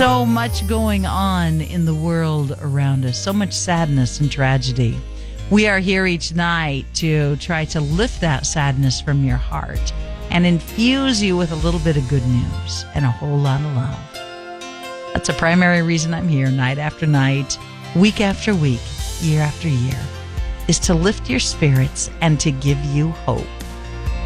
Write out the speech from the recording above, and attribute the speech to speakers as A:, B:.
A: So much going on in the world around us, so much sadness and tragedy. We are here each night to try to lift that sadness from your heart and infuse you with a little bit of good news and a whole lot of love. That's a primary reason I'm here night after night, week after week, year after year, is to lift your spirits and to give you hope.